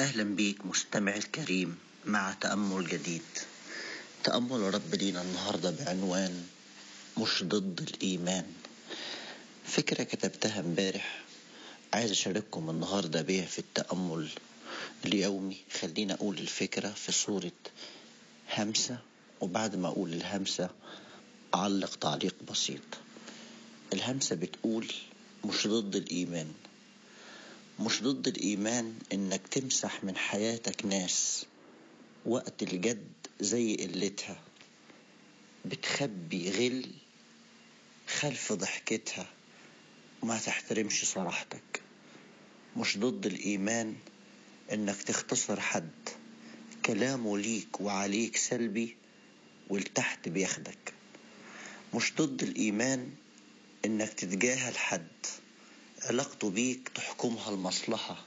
أهلا بيك مستمع الكريم مع تأمل جديد. تأمل رب لينا النهاردة بعنوان مش ضد الإيمان. فكرة كتبتها امبارح عايز أشارككم النهاردة بيها في التأمل اليومي. خلينا أقول الفكرة في صورة همسة، وبعد ما أقول الهمسة أعلق تعليق بسيط. الهمسة بتقول مش ضد الإيمان. مش ضد الإيمان إنك تمسح من حياتك ناس وقت الجد زي قلتها، بتخبي غل خلف ضحكتها وما تحترمش صراحتك. مش ضد الإيمان إنك تختصر حد كلامه ليك وعليك سلبي والتحت بياخدك. مش ضد الإيمان إنك تتجاهل حد علاقته بيك تحكمها المصلحة،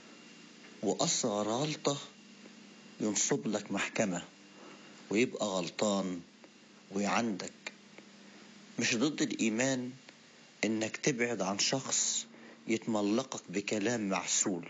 وأصغر غلطة ينصب لك محكمة ويبقى غلطان ويعندك. مش ضد الإيمان إنك تبعد عن شخص يتملقك بكلام معسول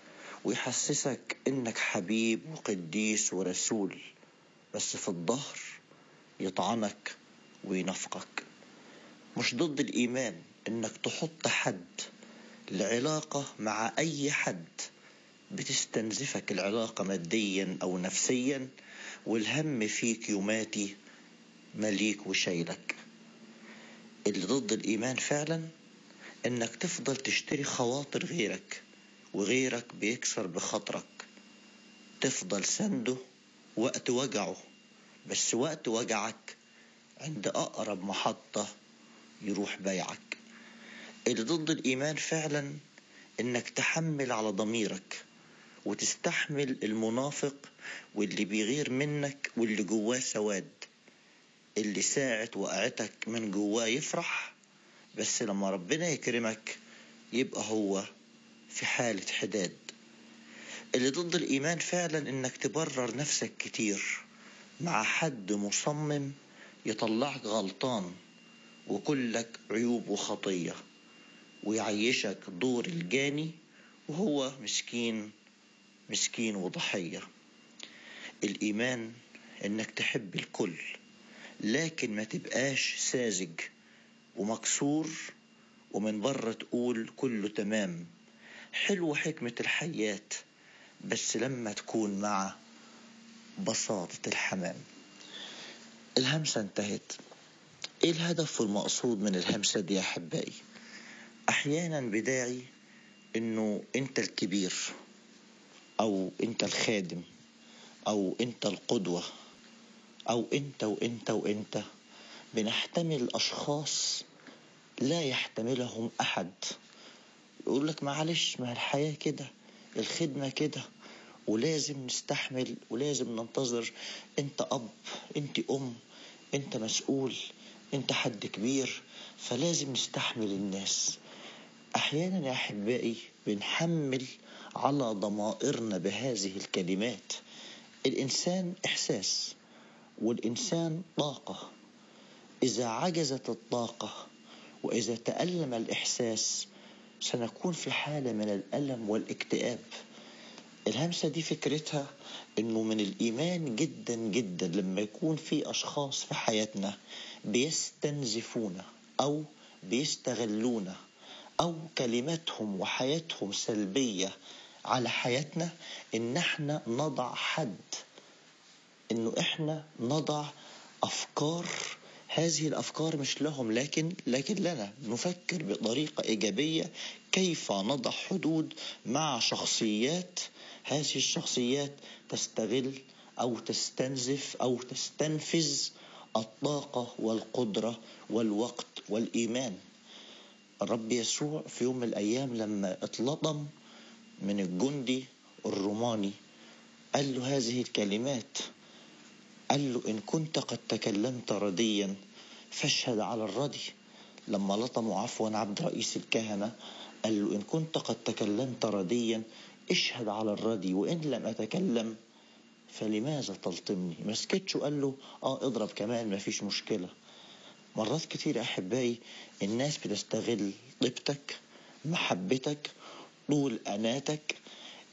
ويحسسك إنك حبيب وقديس ورسول، بس في الظهر يطعنك وينفقك. مش ضد الإيمان إنك تحط حد لعلاقة مع أي حد بتستنزفك العلاقة ماديا أو نفسيا، والهم فيك يوماتي مليك وشايلك. اللي ضد الإيمان فعلا إنك تفضل تشتري خواطر غيرك وغيرك بيكسر بخاطرك، تفضل سنده وقت وجعه، بس وقت وجعك عند أقرب محطة يروح بيعك. اللي ضد الإيمان فعلا إنك تحمل على ضميرك وتستحمل المنافق واللي بيغير منك واللي جواه سواد، اللي ساعة وقعتك من جواه يفرح، بس لما ربنا يكرمك يبقى هو في حالة حداد. اللي ضد الإيمان فعلا إنك تبرر نفسك كتير مع حد مصمم يطلعك غلطان وكلك عيوب وخطية ويعيشك دور الجاني وهو مسكين وضحية. الإيمان إنك تحب الكل لكن ما تبقاش ساذج ومكسور ومن بره تقول كله تمام. حلو حكمة الحياة بس لما تكون مع بساطة الحمام. الهمسة انتهت. ايه الهدف والمقصود من الهمسة دي يا أحبائي؟ أحيانا بداعي إنه أنت الكبير أو أنت الخادم أو أنت القدوة أو أنت وأنت وأنت بنحتمل أشخاص لا يحتملهم أحد. يقول لك معلش، ما الحياة كده، الخدمة كده، ولازم نستحمل ولازم ننتظر. أنت أب، أنت أم، أنت مسؤول، أنت حد كبير، فلازم نستحمل الناس. أحيانا يا أحبائي بنحمل على ضمائرنا بهذه الكلمات. الإنسان إحساس والإنسان طاقة. إذا عجزت الطاقة وإذا تألم الإحساس سنكون في حالة من الألم والاكتئاب. الهمسة دي فكرتها إنه من الإيمان جدا جدا لما يكون في أشخاص في حياتنا بيستنزفونا أو بيستغلونا أو كلماتهم وحياتهم سلبية على حياتنا، إن احنا نضع حد، إنه احنا نضع أفكار. هذه الأفكار مش لهم لكن لنا. نفكر بطريقة إيجابية كيف نضع حدود مع شخصيات. هذه الشخصيات تستغل أو تستنزف أو تستنفذ الطاقة والقدرة والوقت والإيمان. الرب يسوع في يوم من الأيام لما اتلطم من الجندي الروماني قال له هذه الكلمات، قال له إن كنت قد تكلمت رديا فاشهد على الردي. لما لطموا عبد رئيس الكهنة قال له إن كنت قد تكلمت رديا اشهد على الردي، وإن لم أتكلم فلماذا تلطمني؟ مسكتش وقال له اضرب كمان ما فيش مشكلة. مرات كتير أحبائي الناس بتستغل طيبتك، محبتك، طول أناتك،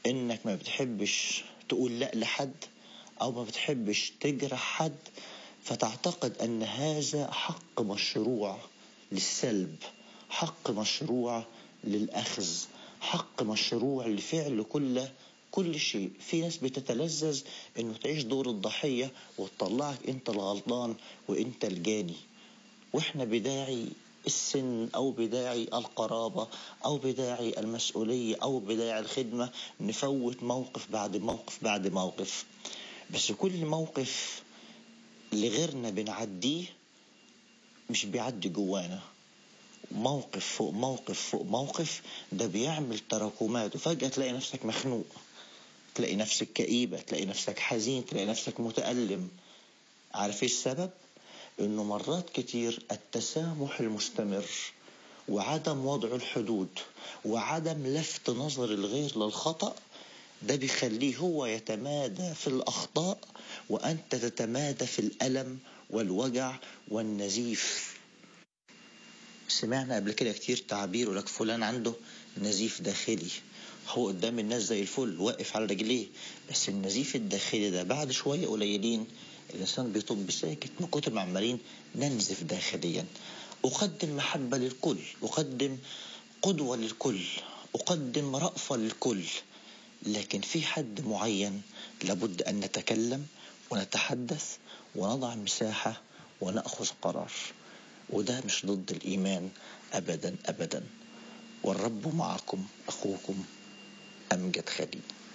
إنك ما بتحبش تقول لأ لحد، أو ما بتحبش تجرح حد، فتعتقد أن هذا حق مشروع للسلب، حق مشروع للأخذ، حق مشروع لفعل كل شيء. في ناس بتتلذذ إنه تعيش دور الضحية وتطلعك أنت الغلطان وأنت الجاني، وإحنا بداعي السن أو بداعي القرابة أو بداعي المسؤولية أو بداعي الخدمة نفوت موقف بعد موقف بعد موقف. بس كل موقف لغيرنا بنعديه مش بيعدي جوانا، موقف فوق موقف فوق موقف، ده بيعمل تراكمات، وفجأة تلاقي نفسك مخنوق، تلاقي نفسك كئيبة، تلاقي نفسك حزين، تلاقي نفسك متألم. عارف ايه السبب؟ انه مرات كتير التسامح المستمر وعدم وضع الحدود وعدم لفت نظر الغير للخطأ ده بيخليه هو يتمادى في الأخطاء، وأنت تتمادى في الألم والوجع والنزيف. سمعنا قبل كده كتير تعبير لك فلان عنده نزيف داخلي، هو قدام الناس زي الفل واقف على رجليه، بس النزيف الداخلي ده بعد شوية قليلين الإنسان بيطب ساكت من كتر ما عمالين ننزف داخليا. أقدم محبة للكل، أقدم قدوة للكل، أقدم رأفة للكل، لكن في حد معين لابد أن نتكلم ونتحدث ونضع مساحة ونأخذ قرار، وده مش ضد الإيمان أبدا أبدا. والرب معكم، أخوكم أمجد خليل.